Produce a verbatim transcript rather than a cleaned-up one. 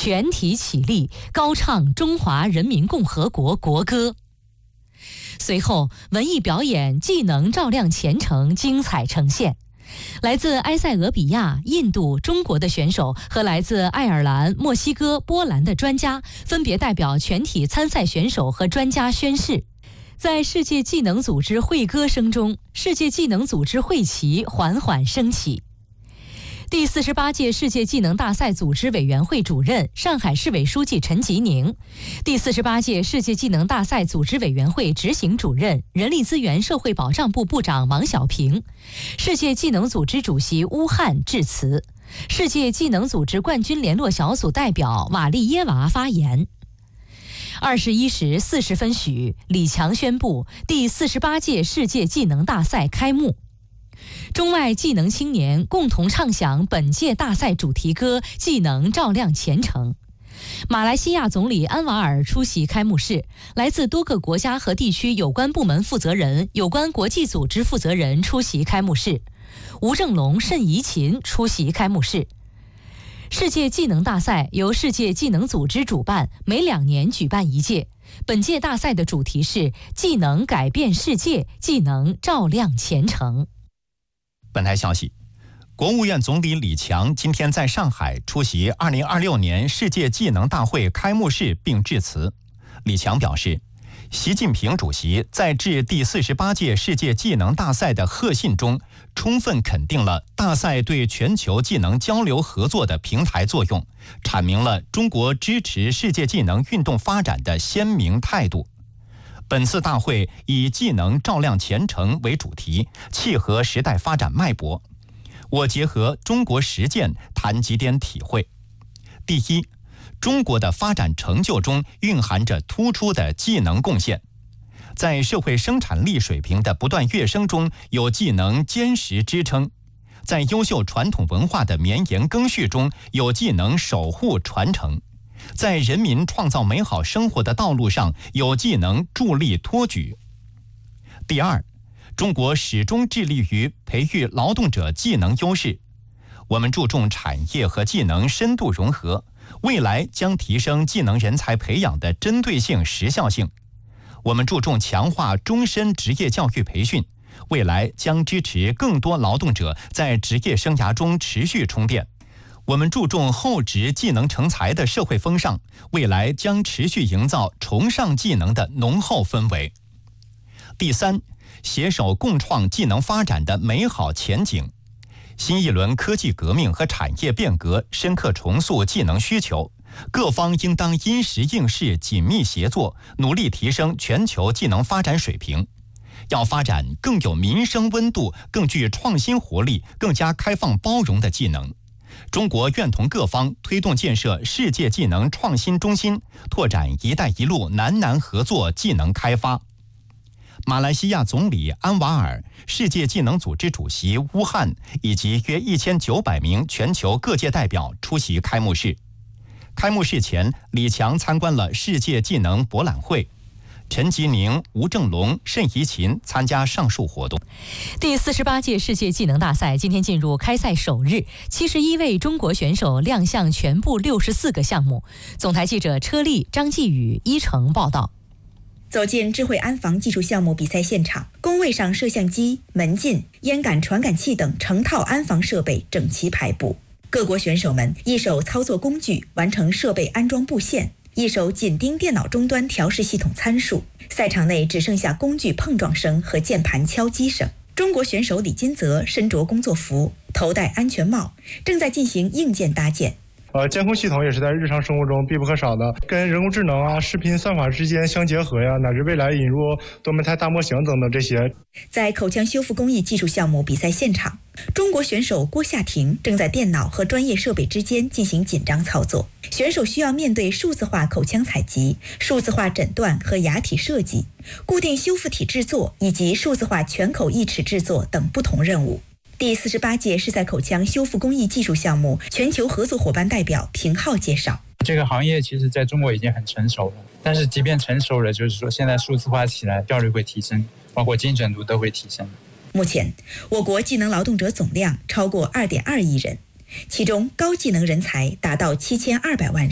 全体起立，高唱中华人民共和国国歌。随后，文艺表演技能照亮前程精彩呈现。来自埃塞俄比亚、印度、中国的选手和来自爱尔兰、墨西哥、波兰的专家分别代表全体参赛选手和专家宣誓。在世界技能组织会歌声中，世界技能组织会旗缓缓升起。第四十八届世界技能大赛组织委员会主任、上海市委书记陈吉宁，第四十八届世界技能大赛组织委员会执行主任、人力资源社会保障部部长王小平，世界技能组织主席乌汉致辞，世界技能组织冠军联络小组代表瓦利耶娃发言。二十一时四十分许，李强宣布第四十八届世界技能大赛开幕。中外技能青年共同唱响本届大赛主题歌《技能照亮前程》。马来西亚总理安瓦尔出席开幕式，来自多个国家和地区有关部门负责人、有关国际组织负责人出席开幕式。吴正龙、谌怡琴出席开幕式。世界技能大赛由世界技能组织主办，每两年举办一届。本届大赛的主题是“技能改变世界，技能照亮前程”。 本台消息，国务院总理李强今天在上海出席二零二六年世界技能大会开幕式并致辞。李强表示，习近平主席在致第四十八届世界技能大赛的贺信中，充分肯定了大赛对全球技能交流合作的平台作用，阐明了中国支持世界技能运动发展的鲜明态度。本次大会以技能照亮前程为主题，契合时代发展脉搏。我结合中国实践谈几点体会。第一，中国的发展成就中蕴含着突出的技能贡献。在社会生产力水平的不断跃升中，有技能坚实支撑；在优秀传统文化的绵延赓续中，有技能守护传承；在人民创造美好生活的道路上，有技能助力托举。第二，中国始终致力于培育劳动者技能优势。我们注重产业和技能深度融合，未来将提升技能人才培养的针对性、时效性。我们注重强化终身职业教育培训，未来将支持更多劳动者在职业生涯中持续充电。我们注重厚植技能成才的社会风尚，未来将持续营造崇尚技能的浓厚氛围。第三，携手共创技能发展的美好前景。新一轮科技革命和产业变革深刻重塑技能需求，各方应当因时应势紧密协作，努力提升全球技能发展水平。要发展更有民生温度、更具创新活力、更加开放包容的技能。中国愿同各方推动建设世界技能创新中心，拓展“一带一路”南南合作技能开发。马来西亚总理安瓦尔、世界技能组织主席乌汉以及约一千九百名全球各界代表出席开幕式。开幕式前，李强参观了世界技能博览会。陈吉宁、吴正龙、谌怡琴参加上述活动。 第四十八届世界技能大赛今天进入开赛首日，七十一位中国选手亮相全部六十四个项目。总台记者车丽、张继宇、一成报道。 走进智慧安防技术项目比赛现场，工位上摄像机、门禁、烟感传感器等成套安防设备整齐排布。各国选手们一手操作工具完成设备安装布线，一手紧盯电脑终端调试系统参数。赛场内只剩下工具碰撞声和键盘敲击声。中国选手李金泽身着工作服，头戴安全帽，正在进行硬件搭建。 呃，监控系统也是在日常生活中必不可少的，跟人工智能啊、视频算法之间相结合呀，乃至未来引入多媒态大模型等等这些。 在口腔修复工艺技术项目比赛现场，中国选手郭夏婷正在电脑和专业设备之间进行紧张操作。选手需要面对数字化口腔采集、数字化诊断和牙体设计、固定修复体制作以及数字化全口义齿制作等不同任务。第四十八届是在口腔修复工艺技术项目全球合作伙伴代表平浩介绍， 这个行业其实在中国已经很成熟了，但是即便成熟了，就是说现在数字化起来效率会提升，包括精准度都会提升。 目前我国技能劳动者总量超过 二点二亿人，其中高技能人才达到七千二百万人。